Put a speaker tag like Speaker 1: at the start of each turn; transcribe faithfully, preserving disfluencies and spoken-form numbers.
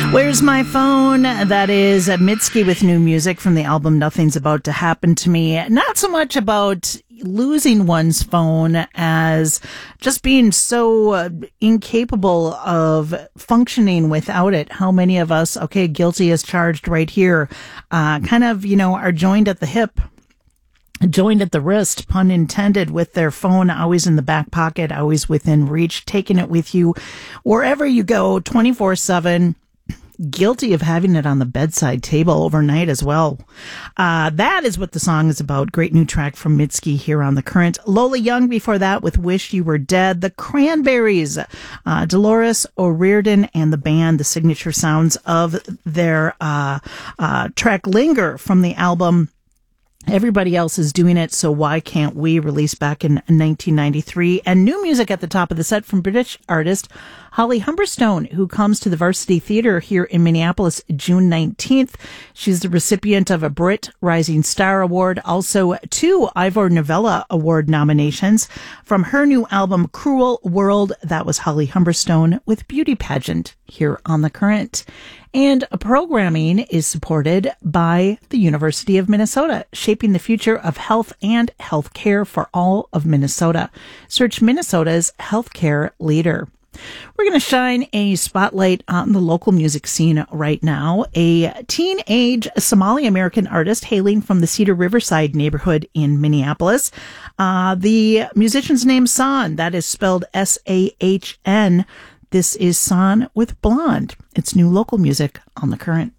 Speaker 1: Where's My Phone? That is Mitski with new music from the album Nothing's About to Happen to Me. Not so much about losing one's phone as just being so uh, incapable of functioning without it. How many of us, okay, guilty as charged right here, uh, kind of, you know, are joined at the hip, joined at the wrist, pun intended, with their phone always in the back pocket, always within reach, taking it with you wherever you go, twenty-four seven. Guilty of having it on the bedside table overnight as well. Uh, that is what the song is about. Great new track from Mitski here on The Current. Lola Young before that with Wish You Were Dead. The Cranberries, uh, Dolores O'Riordan and the band, the signature sounds of their uh, uh, track Linger from the album Everybody Else Is Doing It, So Why Can't We, released back in nineteen ninety-three. And new music at the top of the set from British artist Holly Humberstone, who comes to the Varsity Theatre here in Minneapolis June nineteenth. She's the recipient of a Brit Rising Star Award, also two Ivor Novello Award nominations. From her new album Cruel World, that was Holly Humberstone with Beauty Pageant here on The Current. And programming is supported by the University of Minnesota, shaping the future of health and healthcare for all of Minnesota. Search Minnesota's healthcare leader. We're going to shine a spotlight on the local music scene right now. A teenage Somali-American artist hailing from the Cedar Riverside neighborhood in Minneapolis. Uh, the musician's name San, that is spelled S A H N. This is San with Blonde. It's new local music on The Current.